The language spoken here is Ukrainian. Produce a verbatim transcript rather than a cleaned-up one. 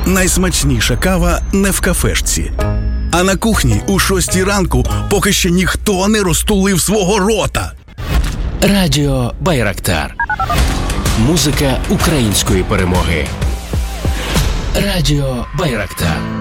найсмачніша кава не в кафешці, а на кухні у шостій ранку, поки ще ніхто не розтулив свого рота. Радіо Байрактар. Музика української перемоги. Радіо Байрактар.